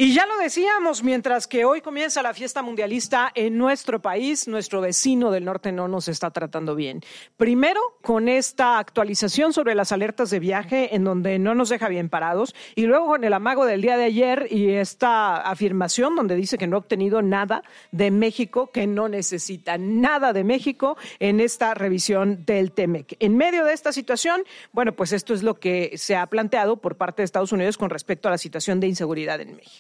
Y ya lo decíamos, mientras que hoy comienza la fiesta mundialista en nuestro país, nuestro vecino del norte no nos está tratando bien. Primero, con esta actualización sobre las alertas de viaje, en donde no nos deja bien parados, y luego con el amago del día de ayer y esta afirmación donde dice que no ha obtenido nada de México, que no necesita nada de México en esta revisión del TEMEC. En medio de esta situación, bueno, pues esto es lo que se ha planteado por parte de Estados Unidos con respecto a la situación de inseguridad en México.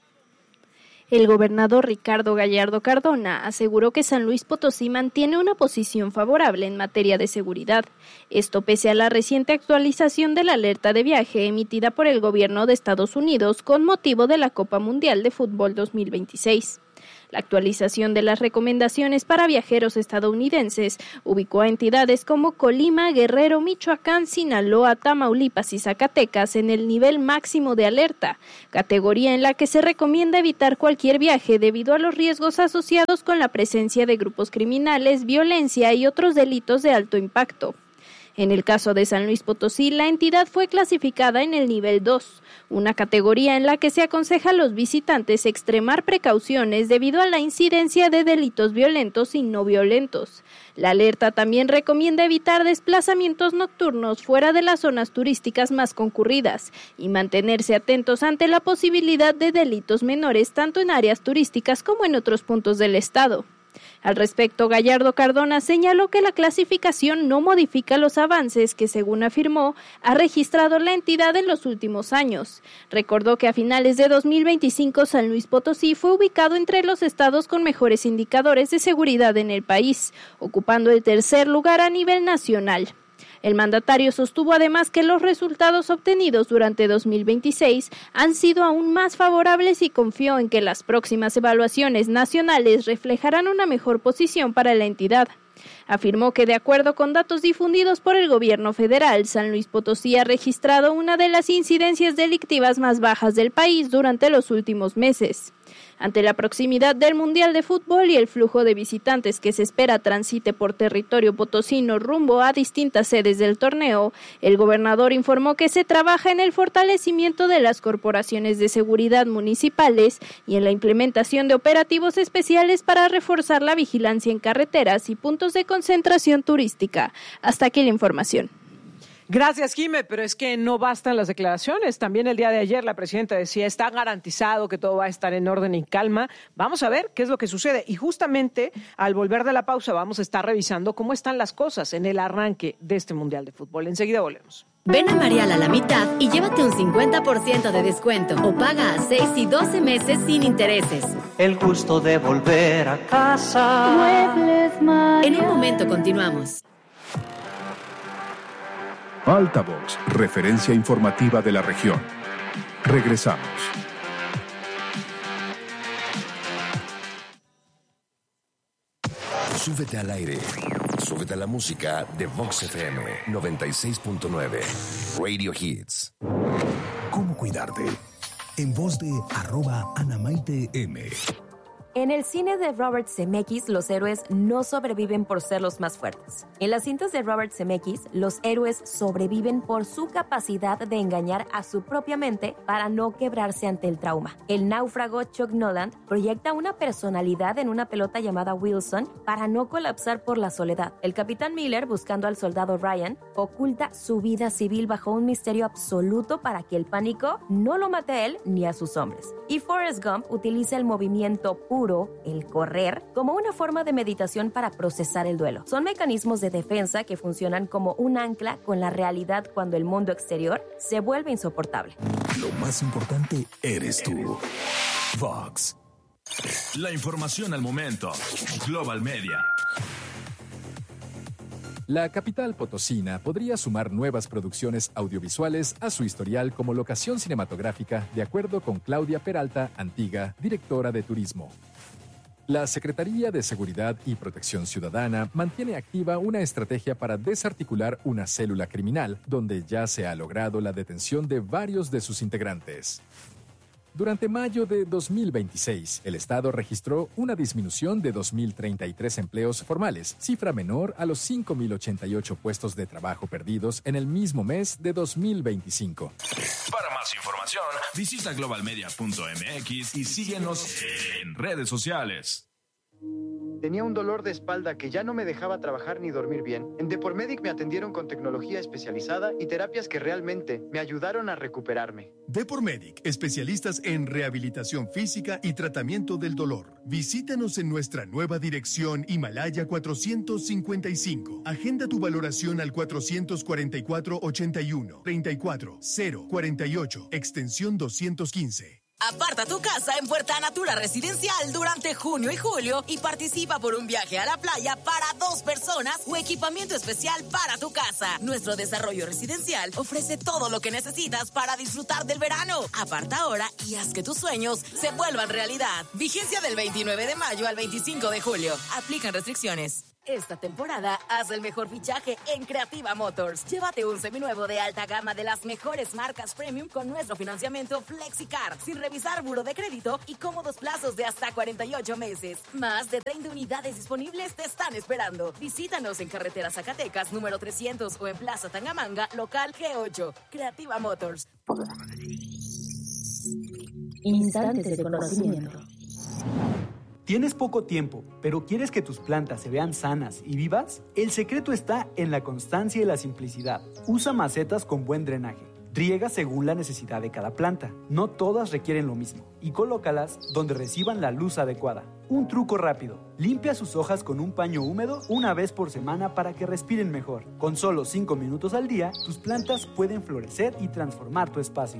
El gobernador Ricardo Gallardo Cardona aseguró que San Luis Potosí mantiene una posición favorable en materia de seguridad. Esto pese a la reciente actualización de la alerta de viaje emitida por el gobierno de Estados Unidos con motivo de la Copa Mundial de Fútbol 2026. La actualización de las recomendaciones para viajeros estadounidenses ubicó a entidades como Colima, Guerrero, Michoacán, Sinaloa, Tamaulipas y Zacatecas en el nivel máximo de alerta, categoría en la que se recomienda evitar cualquier viaje debido a los riesgos asociados con la presencia de grupos criminales, violencia y otros delitos de alto impacto. En el caso de San Luis Potosí, la entidad fue clasificada en el nivel 2, una categoría en la que se aconseja a los visitantes extremar precauciones debido a la incidencia de delitos violentos y no violentos. La alerta también recomienda evitar desplazamientos nocturnos fuera de las zonas turísticas más concurridas y mantenerse atentos ante la posibilidad de delitos menores tanto en áreas turísticas como en otros puntos del estado. Al respecto, Gallardo Cardona señaló que la clasificación no modifica los avances que, según afirmó, ha registrado la entidad en los últimos años. Recordó que a finales de 2025 San Luis Potosí fue ubicado entre los estados con mejores indicadores de seguridad en el país, ocupando el tercer lugar a nivel nacional. El mandatario sostuvo además que los resultados obtenidos durante 2026 han sido aún más favorables y confió en que las próximas evaluaciones nacionales reflejarán una mejor posición para la entidad. Afirmó que de acuerdo con datos difundidos por el gobierno federal, San Luis Potosí ha registrado una de las incidencias delictivas más bajas del país durante los últimos meses. Ante la proximidad del Mundial de Fútbol y el flujo de visitantes que se espera transite por territorio potosino rumbo a distintas sedes del torneo, el gobernador informó que se trabaja en el fortalecimiento de las corporaciones de seguridad municipales y en la implementación de operativos especiales para reforzar la vigilancia en carreteras y puntos de concentración turística. Hasta aquí la información. Gracias, Jime, pero es que no bastan las declaraciones. También el día de ayer la presidenta decía, está garantizado que todo va a estar en orden y calma. Vamos a ver qué es lo que sucede. Y justamente al volver de la pausa vamos a estar revisando cómo están las cosas en el arranque de este Mundial de Fútbol. Enseguida volvemos. Ven a Marial a la mitad y llévate un 50% de descuento o paga a 6 y 12 meses sin intereses. El gusto de volver a casa. Muebles Marial. En un momento continuamos. Altavoz, referencia informativa de la región. Regresamos. Súbete al aire. Súbete a la música de Vox FM 96.9. Radio Hits. ¿Cómo cuidarte? En voz de @AnamaiteM. En el cine de Robert Zemeckis, los héroes no sobreviven por ser los más fuertes. En las cintas de Robert Zemeckis, los héroes sobreviven por su capacidad de engañar a su propia mente para no quebrarse ante el trauma. El náufrago Chuck Noland proyecta una personalidad en una pelota llamada Wilson para no colapsar por la soledad. El capitán Miller, buscando al soldado Ryan, oculta su vida civil bajo un misterio absoluto para que el pánico no lo mate a él ni a sus hombres. Y Forrest Gump utiliza el movimiento puro, el correr, como una forma de meditación para procesar el duelo. Son mecanismos de defensa que funcionan como un ancla con la realidad cuando el mundo exterior se vuelve insoportable. Lo más importante eres tú. Vox. La información al momento. Global Media. La capital potosina podría sumar nuevas producciones audiovisuales a su historial como locación cinematográfica, de acuerdo con Claudia Peralta Antiga, directora de Turismo. La Secretaría de Seguridad y Protección Ciudadana mantiene activa una estrategia para desarticular una célula criminal, donde ya se ha logrado la detención de varios de sus integrantes. Durante mayo de 2026, el Estado registró una disminución de 2.033 empleos formales, cifra menor a los 5.088 puestos de trabajo perdidos en el mismo mes de 2025. Para más información, visita globalmedia.mx y síguenos en redes sociales. Tenía un dolor de espalda que ya no me dejaba trabajar ni dormir bien. En Depormedic me atendieron con tecnología especializada y terapias que realmente me ayudaron a recuperarme. Depormedic, especialistas en rehabilitación física y tratamiento del dolor. Visítanos en nuestra nueva dirección Himalaya 455. Agenda tu valoración al 444-81 34 048, extensión 215. Aparta tu casa en Puerta Natura Residencial durante junio y julio y participa por un viaje a la playa para 2 personas o equipamiento especial para tu casa. Nuestro desarrollo residencial ofrece todo lo que necesitas para disfrutar del verano. Aparta ahora y haz que tus sueños se vuelvan realidad. Vigencia del 29 de mayo al 25 de julio. Aplican restricciones. Esta temporada, haz el mejor fichaje en Creativa Motors. Llévate un seminuevo de alta gama de las mejores marcas premium con nuestro financiamiento FlexiCar, sin revisar buro de crédito y cómodos plazos de hasta 48 meses. Más de 30 unidades disponibles te están esperando. Visítanos en Carretera Zacatecas, número 300 o en Plaza Tangamanga, local G8. Creativa Motors. Instantes de conocimiento. ¿Tienes poco tiempo, pero quieres que tus plantas se vean sanas y vivas? El secreto está en la constancia y la simplicidad. Usa macetas con buen drenaje. Riega según la necesidad de cada planta. No todas requieren lo mismo. Y colócalas donde reciban la luz adecuada. Un truco rápido. Limpia sus hojas con un paño húmedo una vez por semana para que respiren mejor. Con solo 5 minutos al día, tus plantas pueden florecer y transformar tu espacio.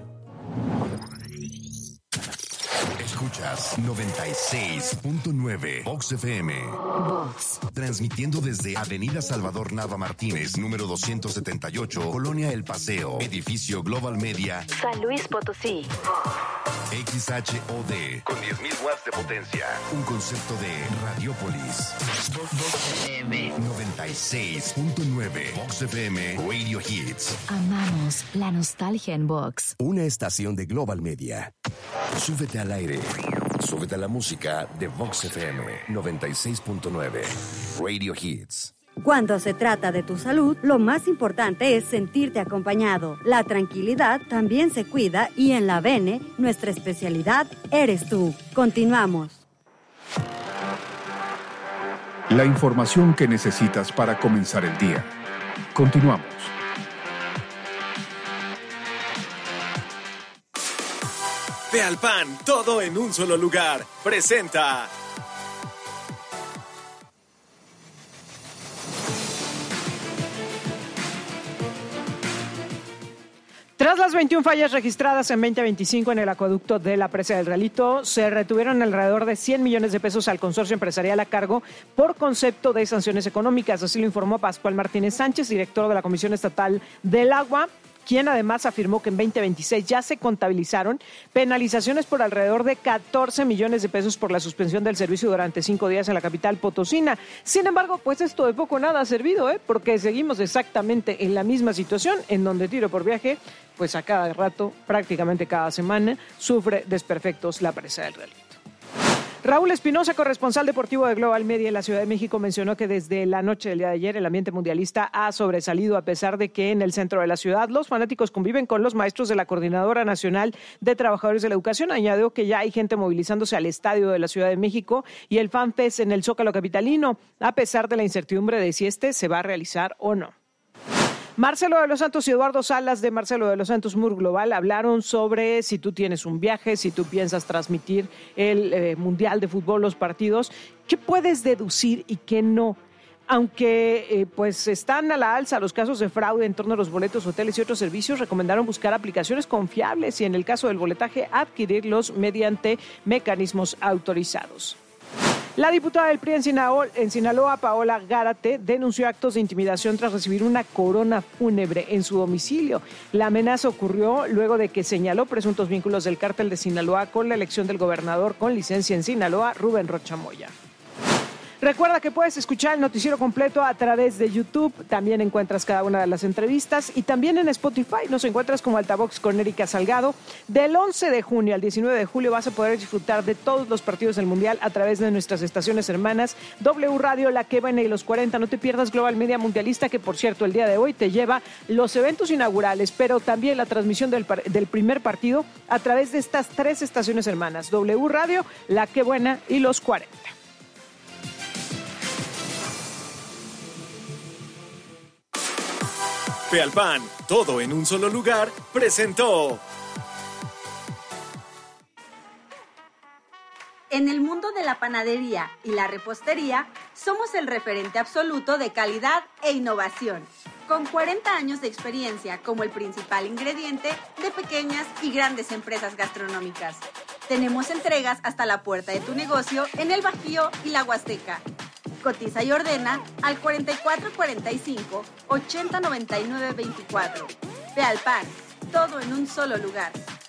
Escuchas 96.9 Vox FM. Vox. Transmitiendo desde Avenida Salvador Nava Martínez, número 278, Colonia El Paseo, edificio Global Media, San Luis Potosí. XHOD, con 10.000 watts de potencia. Un concepto de Radiopolis. Vox FM. 96.9 Vox FM Radio Hits. Amamos la nostalgia en Vox. Una estación de Global Media. Súbete al aire. Súbete a la música de Vox FM 96.9 Radio Hits. Cuando se trata de tu salud, lo más importante es sentirte acompañado. La tranquilidad también se cuida y en la Bene, nuestra especialidad eres tú. Continuamos. La información que necesitas para comenzar el día. Continuamos. Ve al PAN, todo en un solo lugar. Presenta. Tras las 21 fallas registradas en 2025 en el acueducto de la Presa del Realito, se retuvieron alrededor de 100 millones de pesos al consorcio empresarial a cargo por concepto de sanciones económicas. Así lo informó Pascual Martínez Sánchez, director de la Comisión Estatal del Agua, quien además afirmó que en 2026 ya se contabilizaron penalizaciones por alrededor de 14 millones de pesos por la suspensión del servicio durante 5 días en la capital potosina. Sin embargo, pues esto de poco nada ha servido, porque seguimos exactamente en la misma situación, en donde tiro por viaje, pues a cada rato, prácticamente cada semana, sufre desperfectos la Presa del Realito. Raúl Espinosa, corresponsal deportivo de Global Media en la Ciudad de México, mencionó que desde la noche del día de ayer el ambiente mundialista ha sobresalido a pesar de que en el centro de la ciudad los fanáticos conviven con los maestros de la Coordinadora Nacional de Trabajadores de la Educación. Añadió que ya hay gente movilizándose al estadio de la Ciudad de México y el FanFest en el Zócalo capitalino, a pesar de la incertidumbre de si este se va a realizar o no. Marcelo de los Santos y Eduardo Salas de Marcelo de los Santos Mur Global hablaron sobre si tú tienes un viaje, si tú piensas transmitir el Mundial de Fútbol, los partidos, ¿qué puedes deducir y qué no? Aunque pues están a la alza los casos de fraude en torno a los boletos, hoteles y otros servicios, recomendaron buscar aplicaciones confiables y en el caso del boletaje adquirirlos mediante mecanismos autorizados. La diputada del PRI en Sinaloa, Paola Gárate, denunció actos de intimidación tras recibir una corona fúnebre en su domicilio. La amenaza ocurrió luego de que señaló presuntos vínculos del cártel de Sinaloa con la elección del gobernador con licencia en Sinaloa, Rubén Rocha Moya. Recuerda que puedes escuchar el noticiero completo a través de YouTube. También encuentras cada una de las entrevistas y también en Spotify nos encuentras como Altavox con Erika Salgado. Del 11 de junio al 19 de julio vas a poder disfrutar de todos los partidos del Mundial a través de nuestras estaciones hermanas W Radio, La Que Buena y Los 40. No te pierdas Global Media Mundialista, que por cierto el día de hoy te lleva los eventos inaugurales, pero también la transmisión del primer partido a través de estas 3 estaciones hermanas, W Radio, La Que Buena y Los 40. Pealpan, todo en un solo lugar, presentó. En el mundo de la panadería y la repostería, somos el referente absoluto de calidad e innovación, con 40 años de experiencia como el principal ingrediente de pequeñas y grandes empresas gastronómicas. Tenemos entregas hasta la puerta de tu negocio en el Bajío y la Huasteca. Cotiza y ordena al 4445 8099 24. Pealpan, todo en un solo lugar.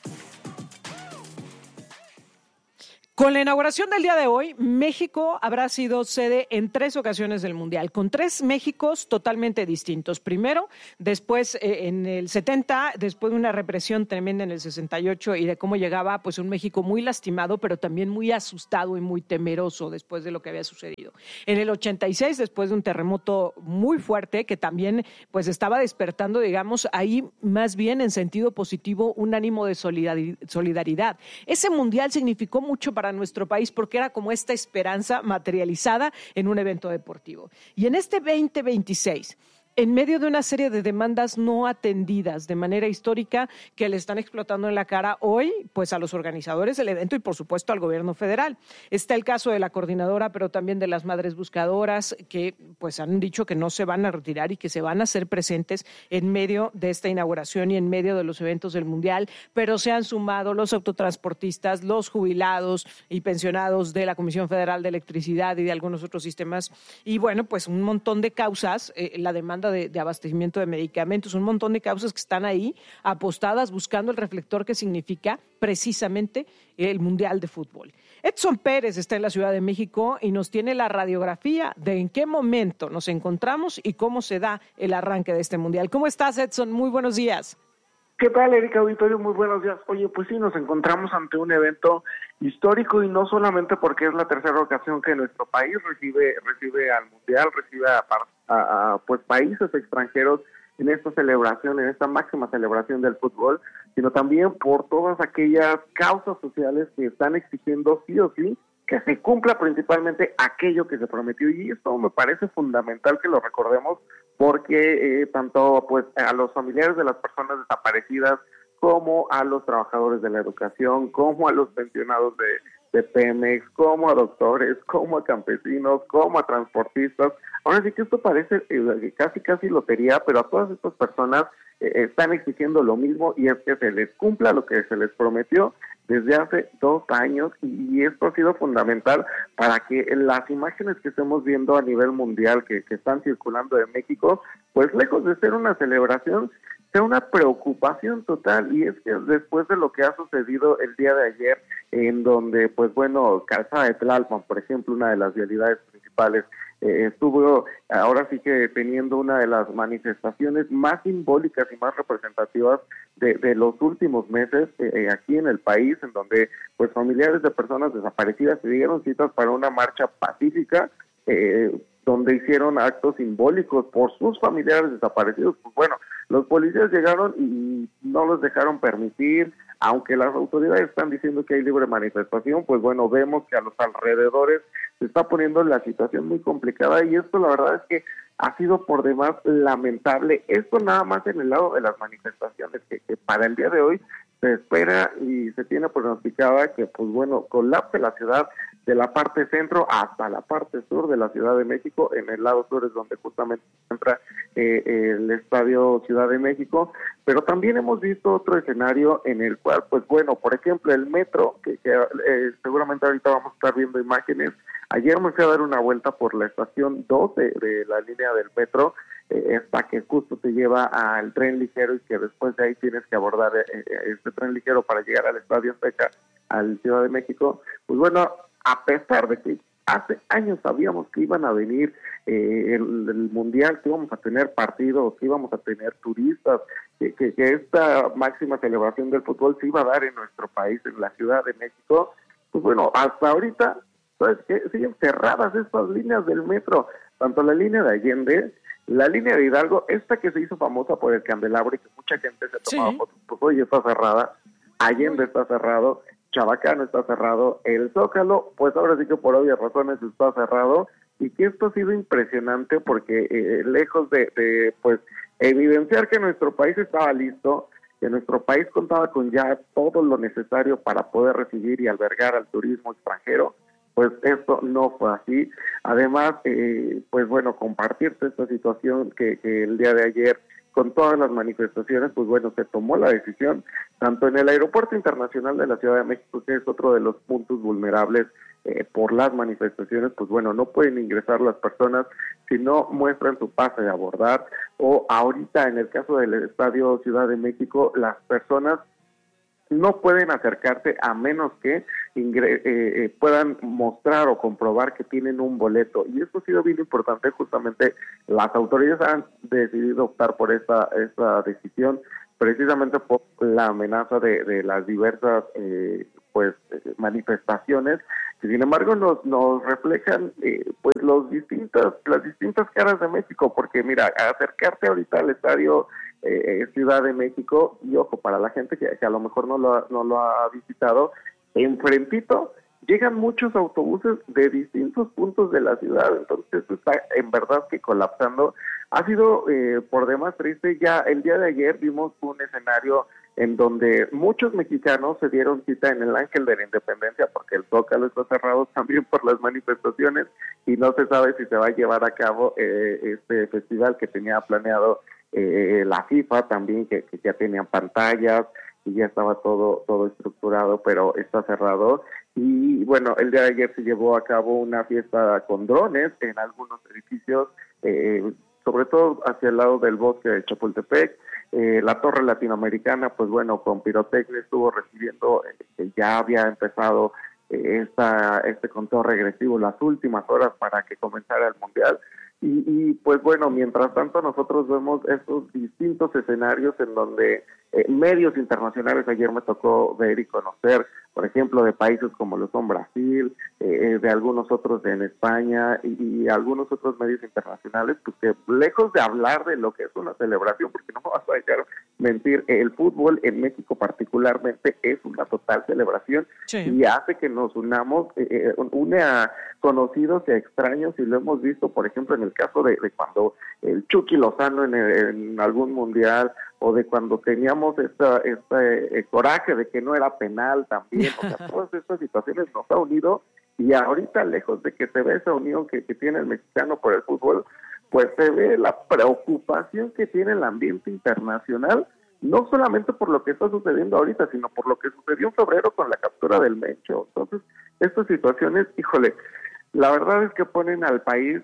Con la inauguración del día de hoy, México habrá sido sede en 3 ocasiones del Mundial, con 3 Méxicos totalmente distintos. Primero, después en el 70, después de una represión tremenda en el 68 y de cómo llegaba pues un México muy lastimado, pero también muy asustado y muy temeroso después de lo que había sucedido. En el 86, después de un terremoto muy fuerte que también pues estaba despertando, digamos, ahí más bien en sentido positivo un ánimo de solidaridad. Ese Mundial significó mucho para nuestro país porque era como esta esperanza materializada en un evento deportivo. Y en este 2026, en medio de una serie de demandas no atendidas de manera histórica que le están explotando en la cara hoy, pues a los organizadores del evento y por supuesto al gobierno federal. Está el caso de la coordinadora, pero también de las madres buscadoras que pues han dicho que no se van a retirar y que se van a hacer presentes en medio de esta inauguración y en medio de los eventos del Mundial, pero se han sumado los autotransportistas, los jubilados y pensionados de la Comisión Federal de Electricidad y de algunos otros sistemas. Y bueno, pues un montón de causas, la demanda de abastecimiento de medicamentos, un montón de causas que están ahí apostadas buscando el reflector que significa precisamente el Mundial de Fútbol. Edson Pérez está en la Ciudad de México y nos tiene la radiografía de en qué momento nos encontramos y cómo se da el arranque de este Mundial. ¿Cómo estás, Edson? Muy buenos días. ¿Qué tal, Erika Auditorio? Muy buenos días. Oye, pues sí, nos encontramos ante un evento histórico y no solamente porque es la tercera ocasión que nuestro país recibe al Mundial, recibe a pues países extranjeros en esta celebración, en esta máxima celebración del fútbol, sino también por todas aquellas causas sociales que están exigiendo sí o sí que se cumpla principalmente aquello que se prometió, y esto me parece fundamental que lo recordemos porque tanto pues a los familiares de las personas desaparecidas como a los trabajadores de la educación, como a los pensionados de Pemex, como a doctores, como a campesinos, como a transportistas. Ahora sí que esto parece casi lotería, pero a todas estas personas están exigiendo lo mismo, y es que se les cumpla lo que se les prometió desde hace 2 años, y esto ha sido fundamental para que las imágenes que estemos viendo a nivel mundial que están circulando de México, pues lejos de ser una celebración, sea una preocupación total. Y es que después de lo que ha sucedido el día de ayer, en donde, pues bueno, Calzada de Tlalpan, por ejemplo, una de las vialidades principales, estuvo ahora sí que teniendo una de las manifestaciones más simbólicas y más representativas de los últimos meses aquí en el país, en donde pues familiares de personas desaparecidas se dieron citas para una marcha pacífica, donde hicieron actos simbólicos por sus familiares desaparecidos. Pues bueno, los policías llegaron y no los dejaron permitir, aunque las autoridades están diciendo que hay libre manifestación. Pues bueno, vemos que a los alrededores se está poniendo la situación muy complicada, y esto la verdad es que ha sido por demás lamentable. Esto nada más en el lado de las manifestaciones, que para el día de hoy se espera y se tiene pronosticada que, pues bueno, colapse la ciudad de la parte centro hasta la parte sur de la Ciudad de México. En el lado sur es donde justamente se encuentra el Estadio Ciudad de México, pero también hemos visto otro escenario en el cual, pues bueno, por ejemplo, el metro, que seguramente ahorita vamos a estar viendo imágenes. Ayer me fui a dar una vuelta por la estación 2 de la línea del metro, esta que justo te lleva al tren ligero, y que después de ahí tienes que abordar este tren ligero para llegar al Estadio Azteca, al Ciudad de México. Pues bueno, a pesar de que hace años sabíamos que iban a venir el Mundial, que íbamos a tener partidos, que íbamos a tener turistas, que esta máxima celebración del fútbol se iba a dar en nuestro país, en la Ciudad de México. Pues bueno, hasta ahorita, ¿sabes qué? Siguen cerradas estas líneas del metro, tanto la línea de Allende, la línea de Hidalgo, esta que se hizo famosa por el candelabro y que mucha gente se tomaba fotos, pues hoy está cerrada, Allende está cerrado, Chabacano está cerrado, el Zócalo, pues ahora sí que por obvias razones está cerrado, y que esto ha sido impresionante porque lejos de pues evidenciar que nuestro país estaba listo, que nuestro país contaba con ya todo lo necesario para poder recibir y albergar al turismo extranjero, pues esto no fue así. Además, pues bueno, compartirte esta situación que el día de ayer, con todas las manifestaciones, pues bueno, se tomó la decisión, tanto en el Aeropuerto Internacional de la Ciudad de México, que es otro de los puntos vulnerables por las manifestaciones, pues bueno, no pueden ingresar las personas si no muestran su pase de abordar, o ahorita en el caso del Estadio Ciudad de México, las personas no pueden acercarse a menos que puedan mostrar o comprobar que tienen un boleto, y esto ha sido bien importante. Justamente las autoridades han decidido optar por esta decisión precisamente por la amenaza de las diversas manifestaciones, que sin embargo nos reflejan pues las distintas caras de México, porque mira, acercarte ahorita al estadio Ciudad de México, y ojo, para la gente que a lo mejor no lo ha visitado, enfrentito llegan muchos autobuses de distintos puntos de la ciudad, entonces esto está en verdad que colapsando. Ha sido por demás triste. Ya el día de ayer vimos un escenario en donde muchos mexicanos se dieron cita en el Ángel de la Independencia, porque el Zócalo está cerrado también por las manifestaciones, y no se sabe si se va a llevar a cabo este festival que tenía planeado la FIFA también, que ya tenían pantallas y ya estaba todo estructurado, pero está cerrado. Y bueno, el día de ayer se llevó a cabo una fiesta con drones en algunos edificios, sobre todo hacia el lado del bosque de Chapultepec. La Torre Latinoamericana, pues bueno, con pirotecnia estuvo recibiendo, ya había empezado este conteo regresivo, las últimas horas para que comenzara el Mundial. Y pues bueno, mientras tanto nosotros vemos estos distintos escenarios en donde medios internacionales, ayer me tocó ver y conocer, por ejemplo, de países como lo son Brasil, de algunos otros en España y algunos otros medios internacionales, pues que lejos de hablar de lo que es una celebración, porque no me vas a dejar mentir, el fútbol en México particularmente es una total celebración, sí, y hace que nos unamos, une a conocidos y a extraños, y lo hemos visto, por ejemplo, en el caso de cuando el Chucky Lozano en algún mundial, o de cuando teníamos este coraje de que no era penal también. O sea, todas estas situaciones nos ha unido, y ahorita, lejos de que se ve esa unión que tiene el mexicano por el fútbol, pues se ve la preocupación que tiene el ambiente internacional, no solamente por lo que está sucediendo ahorita, sino por lo que sucedió en febrero con la captura del Mencho. Entonces, estas situaciones, híjole, la verdad es que ponen al país,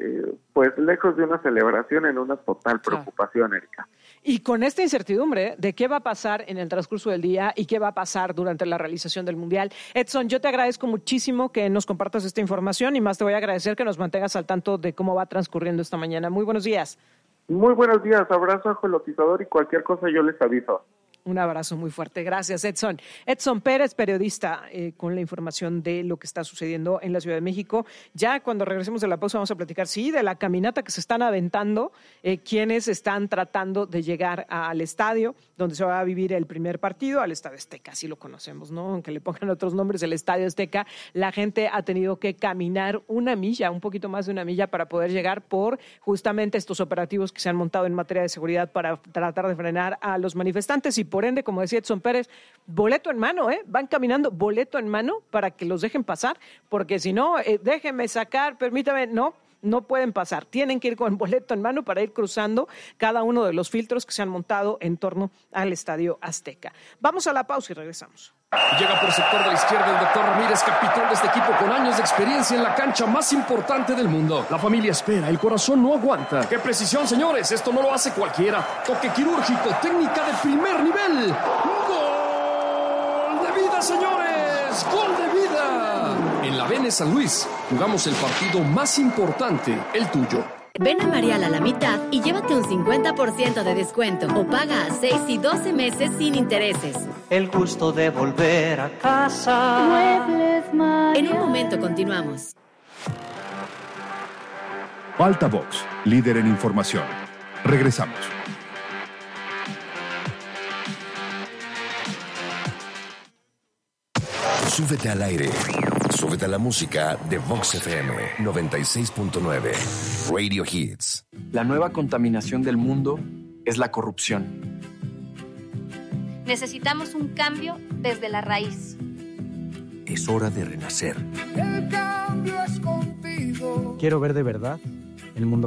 pues lejos de una celebración, en una total preocupación, Erika. Y con esta incertidumbre de qué va a pasar en el transcurso del día y qué va a pasar durante la realización del Mundial. Edson, yo te agradezco muchísimo que nos compartas esta información, y más te voy a agradecer que nos mantengas al tanto de cómo va transcurriendo esta mañana. Muy buenos días. Muy buenos días, abrazo a Jolotizador, y cualquier cosa yo les aviso. Un abrazo muy fuerte. Gracias, Edson. Edson Pérez, periodista, con la información de lo que está sucediendo en la Ciudad de México. Ya cuando regresemos de la pausa vamos a platicar, sí, de la caminata que se están aventando, quienes están tratando de llegar al estadio donde se va a vivir el primer partido, al Estadio Azteca, así lo conocemos, ¿no? Aunque le pongan otros nombres, el Estadio Azteca. La gente ha tenido que caminar una milla, un poquito más de una milla, para poder llegar por justamente estos operativos que se han montado en materia de seguridad para tratar de frenar a los manifestantes, y por ende, como decía Edson Pérez, boleto en mano, van caminando boleto en mano para que los dejen pasar, porque si no, déjenme sacar, permítame, no pueden pasar, tienen que ir con boleto en mano para ir cruzando cada uno de los filtros que se han montado en torno al Estadio Azteca. Vamos a la pausa y regresamos. Llega por sector de la izquierda el doctor Ramírez, capitán de este equipo con años de experiencia en la cancha más importante del mundo. La familia espera, el corazón no aguanta. ¡Qué precisión, señores! Esto no lo hace cualquiera. Toque quirúrgico, técnica de primer nivel. ¡Gol de vida, señores! es gol de vida. En la Vene San Luis jugamos el partido más importante, el tuyo. Ven a Marial a la mitad y llévate un 50% de descuento o paga a 6 y 12 meses sin intereses. El gusto de volver a casa. Muebles Marial. En un momento continuamos. Altavox, líder en información. Regresamos. Súbete al aire. Súbete a la música de Vox FM 96.9. Radio Hits. La nueva contaminación del mundo es la corrupción. Necesitamos un cambio desde la raíz. Es hora de renacer. El cambio es contigo. Quiero ver de verdad el mundo